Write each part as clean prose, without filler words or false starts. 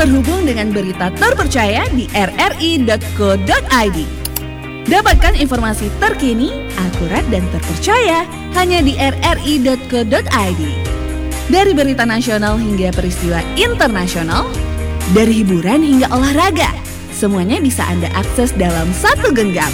terhubung dengan berita terpercaya di rri.co.id. Dapatkan informasi terkini, akurat dan terpercaya hanya di rri.co.id. Dari berita nasional hingga peristiwa internasional, dari hiburan hingga olahraga, semuanya bisa Anda akses dalam satu genggaman.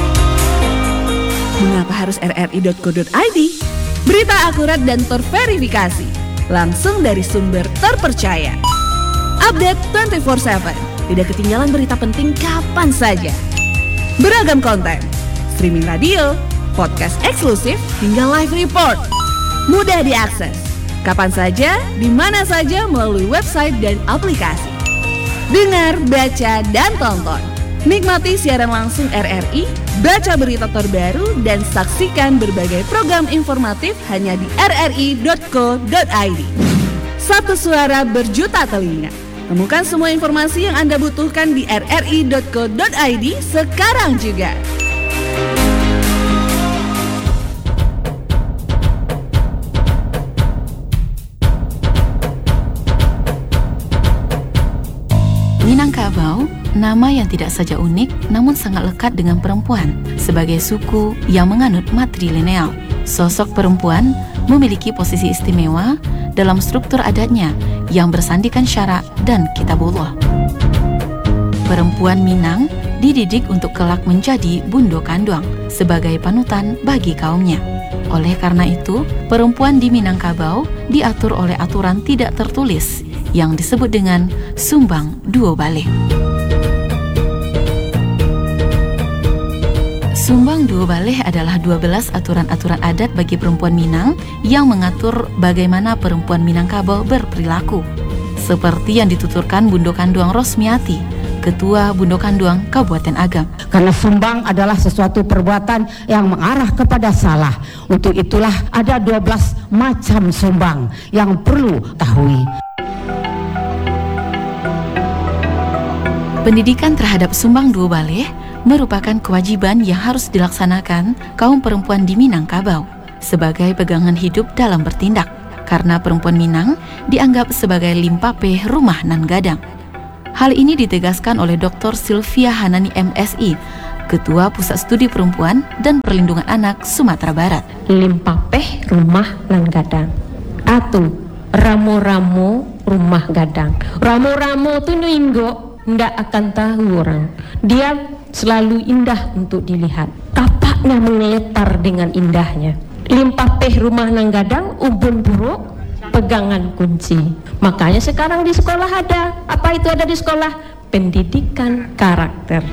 Mengapa harus rri.co.id? Berita akurat dan terverifikasi, langsung dari sumber terpercaya. Update 24/7, tidak ketinggalan berita penting kapan saja. Beragam konten, streaming radio, podcast eksklusif, hingga live report. Mudah diakses, kapan saja, di mana saja melalui website dan aplikasi. Dengar, baca, dan tonton. Nikmati siaran langsung RRI, baca berita terbaru, dan saksikan berbagai program informatif hanya di rri.co.id. Satu suara berjuta telinga. Temukan semua informasi yang Anda butuhkan di rri.co.id sekarang juga. Minangkabau, nama yang tidak saja unik namun sangat lekat dengan perempuan sebagai suku yang menganut matrilineal. Sosok perempuan memiliki posisi istimewa dalam struktur adatnya yang bersandikan syarak dan kitabullah. Perempuan Minang dididik untuk kelak menjadi bundo kanduang sebagai panutan bagi kaumnya. Oleh karena itu, perempuan di Minangkabau diatur oleh aturan tidak tertulis yang disebut dengan Sumbang Duo Baleh. Sumbang Duo Baleh adalah 12 aturan-aturan adat bagi perempuan Minang yang mengatur bagaimana perempuan Minangkabau berperilaku. Seperti yang dituturkan Bundo Kanduang Rosmiati, Ketua Bundo Kanduang Kabupaten Agam. Karena sumbang adalah sesuatu perbuatan yang mengarah kepada salah. Untuk itulah ada 12 macam sumbang yang perlu tahui. Pendidikan terhadap Sumbang Duo Baleh merupakan kewajiban yang harus dilaksanakan kaum perempuan di Minangkabau sebagai pegangan hidup dalam bertindak, karena perempuan Minang dianggap sebagai limpape rumah nan gadang. Hal ini ditegaskan oleh Dr. Sylvia Hanani MSI, Ketua Pusat Studi Perempuan dan Perlindungan Anak Sumatera Barat. Limpapeh rumah nan gadang atau ramu-ramu rumah gadang. Ramu-ramu tu ninggo ndak akan tahu orang. Dia selalu indah untuk dilihat. Tapaknya mengeletar dengan indahnya. Limpapeh rumah nang gadang, ubun buruk, pegangan kunci. Makanya sekarang di sekolah ada. Apa itu ada di sekolah? Pendidikan karakter.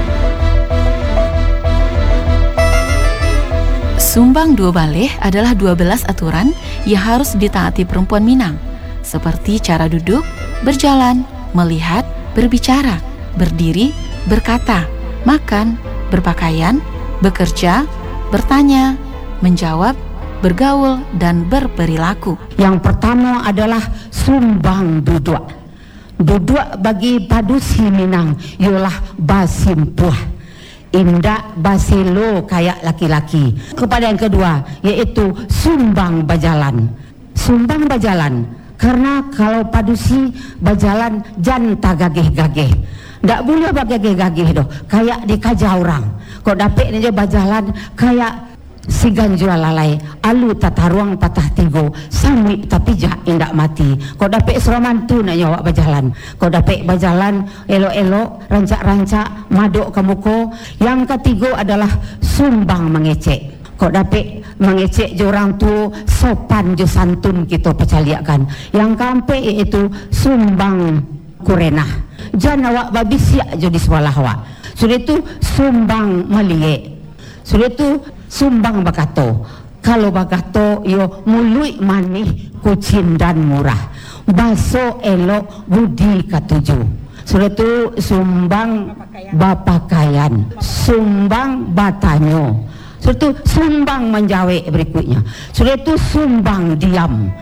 Sumbang Duo Baleh adalah 12 aturan yang harus ditaati perempuan Minang, seperti cara duduk, berjalan, melihat, berbicara, berdiri, berkata, makan, berpakaian, bekerja, bertanya, menjawab, bergaul, dan berperilaku. Yang pertama adalah sumbang duduk. Duduk bagi padusi Minang ialah basimpuh, indak basilo kayak laki-laki. Kepada yang kedua yaitu sumbang bajalan. Sumbang bajalan karena kalau padusi berjalan janta gagih-gagih. Tak boleh bagagih-gagih doh, kayak dikaja orang. Kau dapet dia berjalan kayak si ganjul lalai, alu tataruang patah tigo, sami tapi jak indak mati. Kau dapet seromantu nak nyawa berjalan. Kau dapet berjalan elok-elok, rancak-rancak, maduk ke muka. Yang ketiga adalah sumbang mengecek. Kau dapat mengecek je orang tu sopan je santun kita percaliakan. Yang keempat iaitu sumbang kurenah. Jangan awak babi siap je di sebelah awak. Sudah itu sumbang meliek. Sudah itu sumbang bakato. Kalau bakato yo mulut manih, kucing dan murah. Baso elok budi katuju. Sudah itu sumbang bapakaian. Sumbang batanyo. Sudah itu sumbang menjawab berikutnya. Sudah itu sumbang diam.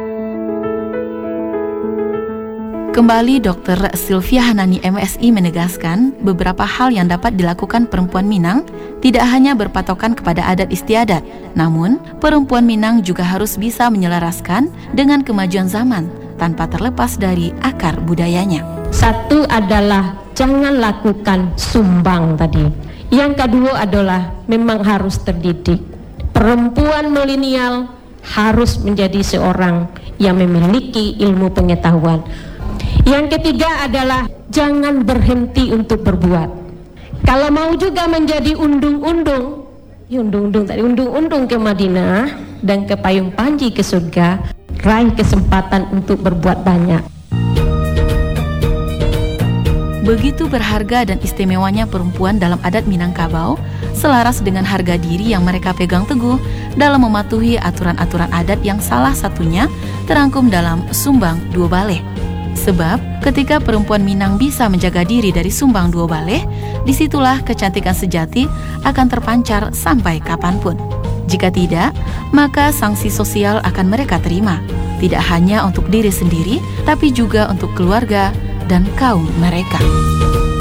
Kembali Dr. Sylvia Hanani MSI menegaskan beberapa hal yang dapat dilakukan perempuan Minang tidak hanya berpatokan kepada adat istiadat, namun perempuan Minang juga harus bisa menyelaraskan dengan kemajuan zaman tanpa terlepas dari akar budayanya. Satu adalah jangan lakukan sumbang tadi. Yang kedua adalah memang harus terdidik. Perempuan milenial harus menjadi seorang yang memiliki ilmu pengetahuan. Yang ketiga adalah jangan berhenti untuk berbuat. Kalau mau juga menjadi undung-undung, undung-undung ke Madinah dan ke payung panji ke surga, raih kesempatan untuk berbuat banyak. Begitu berharga dan istimewanya perempuan dalam adat Minangkabau, selaras dengan harga diri yang mereka pegang teguh dalam mematuhi aturan-aturan adat yang salah satunya terangkum dalam Sumbang Dua Baleh. Sebab ketika perempuan Minang bisa menjaga diri dari Sumbang Dua Baleh, disitulah kecantikan sejati akan terpancar sampai kapanpun. Jika tidak, maka sanksi sosial akan mereka terima, tidak hanya untuk diri sendiri, tapi juga untuk keluarga dan kaum mereka.